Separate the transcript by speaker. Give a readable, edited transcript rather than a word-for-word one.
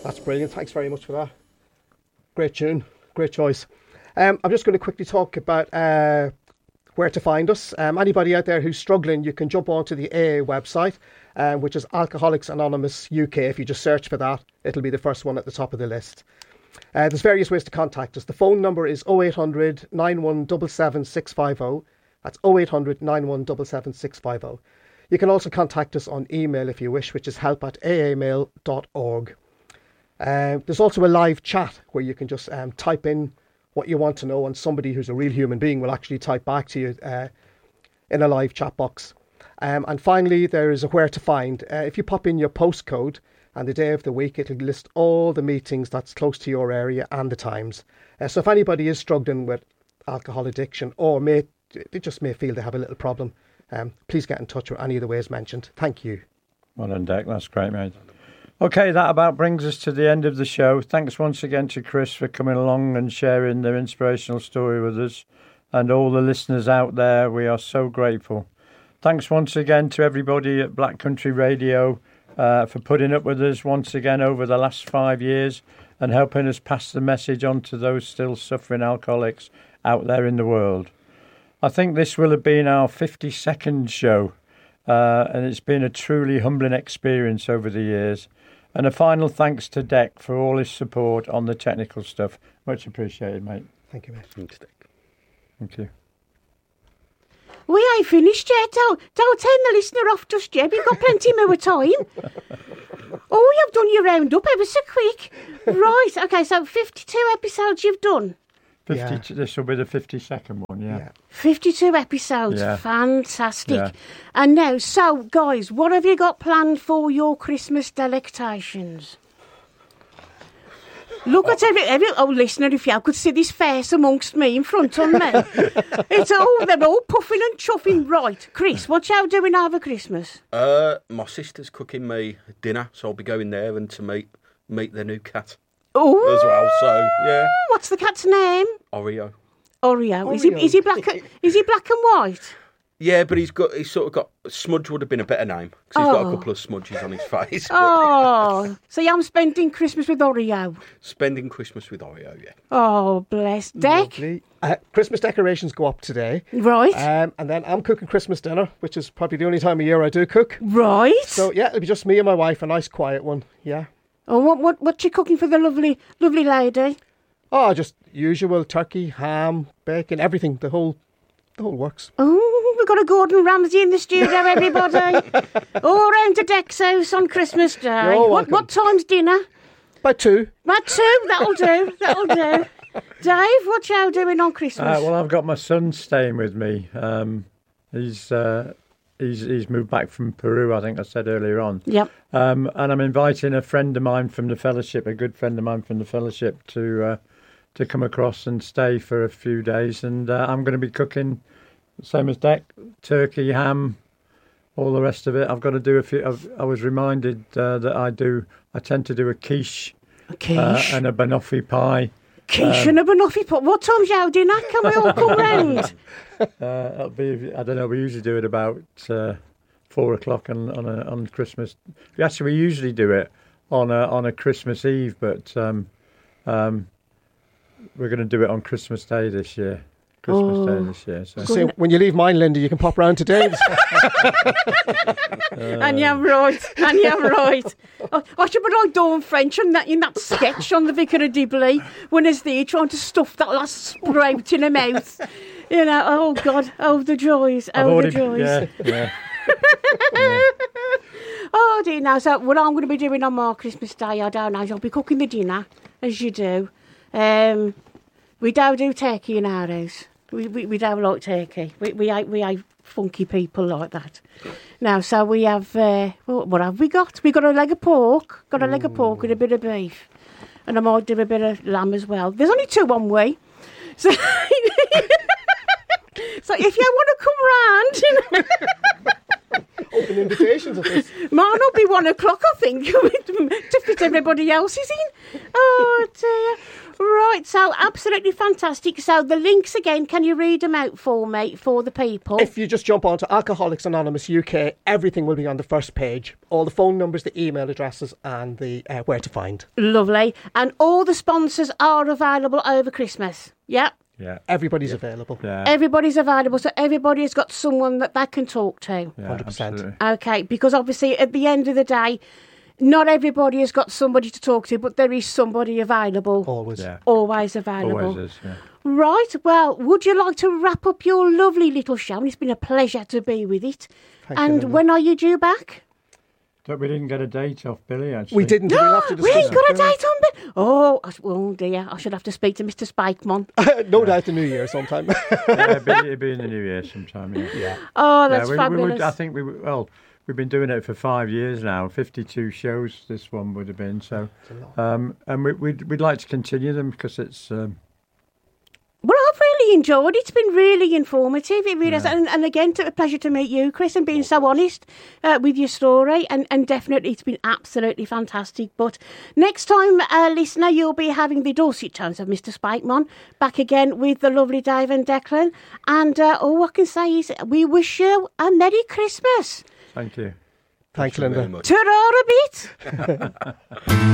Speaker 1: That's brilliant. Thanks very much for that. Great tune. Great choice. I'm just going to quickly talk about where to find us. Anybody out there who's struggling, you can jump onto the AA website, which is Alcoholics Anonymous UK. If you just search for that, it'll be the first one at the top of the list. There's various ways to contact us. The phone number is 0800 9177 650. That's 0800 9177 650. You can also contact us on email if you wish, which is help@aamail.org. There's also a live chat where you can just type in what you want to know, and somebody who's a real human being will actually type back to you in a live chat box. And finally, there is a where to find. If you pop in your postcode and the day of the week, it'll list all the meetings that's close to your area and the times. So if anybody is struggling with alcohol addiction or they just may feel they have a little problem, please get in touch with any of the ways mentioned. Thank you.
Speaker 2: Well done, Dick. That's great, mate. Okay, that about brings us to the end of the show. Thanks once again to Chris for coming along and sharing their inspirational story with us, and all the listeners out there. We are so grateful. Thanks once again to everybody at Black Country Radio for putting up with us once again over the last 5 years and helping us pass the message on to those still suffering alcoholics out there in the world. I think this will have been our 52nd show, and it's been a truly humbling experience over the years. And a final thanks to Dick for all his support on the technical stuff. Much appreciated, mate.
Speaker 1: Thank you, mate.
Speaker 3: Thanks, Dick.
Speaker 2: Thank you.
Speaker 4: We ain't finished yet. Don't turn the listener off just yet. We've got plenty more time. Oh, you've done your roundup ever so quick. Right, okay, so 52 episodes you've done.
Speaker 2: 52, yeah. This will be the 52nd one, yeah.
Speaker 4: 52 episodes,
Speaker 2: yeah.
Speaker 4: Fantastic.
Speaker 2: Yeah.
Speaker 4: And now, so, guys, what have you got planned for your Christmas delectations? Look at every listener, if you could see this face amongst me in front of me. They're all puffing and chuffing. Right, Chris, what you doing over Christmas?
Speaker 3: My sister's cooking me dinner, so I'll be going there and to meet their new cat.
Speaker 4: Ooh.
Speaker 3: As well, so yeah.
Speaker 4: What's the cat's name?
Speaker 3: Oreo.
Speaker 4: Is he black? Is he black and white?
Speaker 3: Yeah, but he's sort of got Smudge would have been a better name because he's got a couple of smudges on his face.
Speaker 4: Oh, so I'm spending Christmas with Oreo.
Speaker 3: Spending Christmas with Oreo, yeah.
Speaker 4: Oh, bless. Dick?
Speaker 1: Christmas decorations go up today.
Speaker 4: Right.
Speaker 1: And then I'm cooking Christmas dinner, which is probably the only time of year I do cook.
Speaker 4: Right.
Speaker 1: So yeah, it'll be just me and my wife, a nice quiet one. Yeah.
Speaker 4: Oh, what you cooking for the lovely lady?
Speaker 1: Oh, just usual turkey, ham, bacon, everything. The whole works.
Speaker 4: Oh, we've got a Gordon Ramsay in the studio, everybody. All round to Deck's house on Christmas Day. What time's dinner?
Speaker 1: By 2.
Speaker 4: By 2, that'll do. Dave, what you doing on Christmas?
Speaker 2: Well, I've got my son staying with me. He's moved back from Peru, I think I said earlier on.
Speaker 4: Yep.
Speaker 2: And I'm inviting a friend of mine from the fellowship, a good friend of mine from the fellowship, to come across and stay for a few days. And I'm going to be cooking, same as Dick, turkey, ham, all the rest of it. I've got to do a few. I was reminded that I tend to do a quiche, and a banoffee pie.
Speaker 4: Quiche and a banoffee pie. What time's your dinner? Can we all come round?
Speaker 2: It'll be, I don't know, we usually do it about 4:00 on Christmas. We usually do it on a Christmas Eve, but we're going to do it on Christmas Day this year. So
Speaker 1: when you leave mine, Linda, you can pop round to Dave's.
Speaker 4: And you're right. I should be like Dawn French in that sketch on the Vicar of Dibley when he's there trying to stuff that last sprout in her mouth. You know, oh God, oh the joys, the joys.
Speaker 2: Yeah.
Speaker 4: Oh dear, now, so what I'm going to be doing on my Christmas Day, I don't know, I'll be cooking the dinner, as you do. We don't do turkey in our house. We don't like turkey. We ain't funky people like that. Now, so we have, what have we got? We got a leg of pork. Got a leg of pork with a bit of beef. And I might do a bit of lamb as well. There's only 2 on way. So, so if you want to come round,
Speaker 1: Open invitations at this.
Speaker 4: Mine will be 1 o'clock, I think, to fit everybody else's in. Oh, dear. Right, so absolutely fantastic. So the links again, can you read them out for me, for the people?
Speaker 1: If you just jump onto Alcoholics Anonymous UK, everything will be on the first page. All the phone numbers, the email addresses, and the where to find.
Speaker 4: Lovely. And all the sponsors are available over Christmas. Yeah.
Speaker 2: Yeah.
Speaker 1: Everybody's available.
Speaker 2: Yeah.
Speaker 4: Everybody's available, so everybody's got someone that they can talk to.
Speaker 2: Yeah,
Speaker 1: 100%.
Speaker 2: absolutely.
Speaker 4: Okay, because obviously at the end of the day, not everybody has got somebody to talk to, but there is somebody available.
Speaker 1: Always.
Speaker 2: Yeah.
Speaker 4: Always available.
Speaker 2: Always is, yeah.
Speaker 4: Right, well, would you like to wrap up your lovely little show? And it's been a pleasure to be with it.
Speaker 1: Thank you,
Speaker 4: And
Speaker 1: Linda.
Speaker 4: when are you due back?
Speaker 2: We didn't get a date off Billy, actually.
Speaker 1: We didn't. We'll have to
Speaker 4: We
Speaker 1: discuss
Speaker 4: ain't got a
Speaker 1: it.
Speaker 4: date on it. Oh dear, I should have to speak to Mr. Spikemon.
Speaker 1: No doubt the New Year sometime.
Speaker 2: Yeah, it'll be in the New Year sometime, yeah.
Speaker 4: Oh, that's
Speaker 2: yeah,
Speaker 4: fabulous.
Speaker 2: I think we've been doing it for 5 years now. 52 shows this one would have been. So, and we'd like to continue them because it's.
Speaker 4: Well, I've really enjoyed it. It's been really informative. It really has. And again, a pleasure to meet you, Chris, and being so honest with your story. And definitely, it's been absolutely fantastic. But next time, listener, you'll be having the dulcet tones of Mr. Spikemon back again with the lovely Dave and Declan. And all I can say is we wish you a Merry Christmas.
Speaker 2: Thank you.
Speaker 1: Thanks,
Speaker 3: Thank you
Speaker 1: Linda.
Speaker 3: very much.
Speaker 4: Ta-ra a bit.